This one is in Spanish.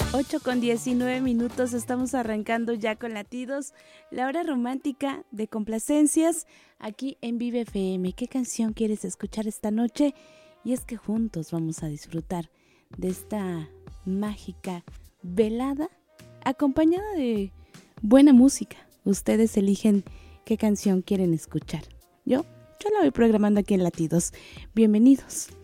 8:19, estamos arrancando ya con Latidos, la hora romántica de complacencias aquí en Vive FM. ¿Qué canción quieres escuchar esta noche? Y es que juntos vamos a disfrutar de esta mágica velada acompañada de buena música. Ustedes eligen qué canción quieren escuchar. Yo la voy programando aquí en Latidos. Bienvenidos.